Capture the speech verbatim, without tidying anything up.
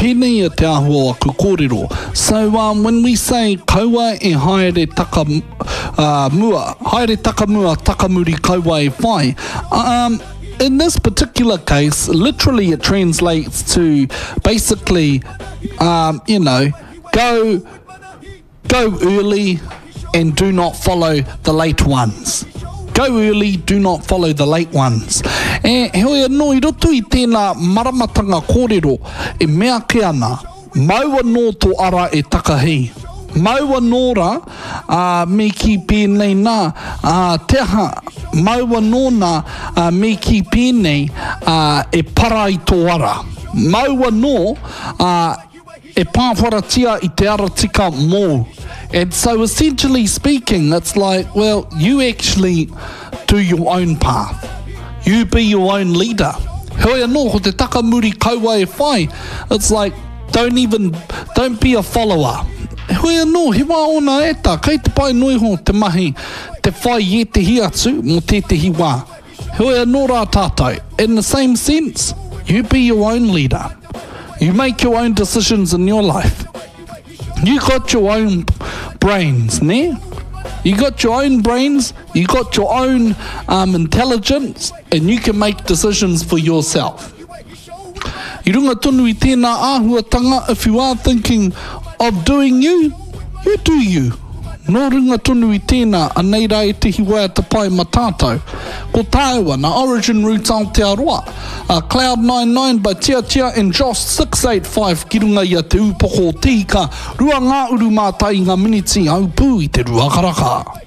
pēnei a te ahua aku kōrero. So um, when we say kaua e haere taka uh, mua, haere taka mua takamuri kaua e whai, um, in this particular case, literally it translates to basically, um, you know, go, go early and do not follow the late ones. Go early, do not follow the late ones. E hoi anō I roto I tēnā maramatanga kōrero e mea ke ana, maua nō tō ara e takahi. Maua nōra uh, me ki pēnei nā uh, te aha, maua nōna uh, me ki pēnei uh, e para I tō ara. Maua nō uh, e pāwharatia I te ara tika mō. And so essentially speaking, it's like, well, you actually do your own path. You be your own leader. Hoi anō, ko te takamuri kaua e whai. It's like, don't even, don't be a follower. Hoi anō, he wā ona eta, kei te pai noi ho te mahi, te whai e te hi atu, mo te te hi wā. Hoi anō rā tātou. In the same sense, you be your own leader. You make your own decisions in your life. You got your own brains, ne? You got your own brains, you got your own um, intelligence, and you can make decisions for yourself. I runga tonu I tēnā āhuatanga, if you are thinking of doing you, you do you. Nō runga tonu I tēnā, anei rā e te hiwai te pai ma tātou. Ko tāua na Origin Roots Aotearoa, uh, Cloud ninety-nine by Tia Tia and Josh six eighty-five ki runga I a te upoko tika, rua ngā uru mātai ngā miniti au pū I te rua karaka.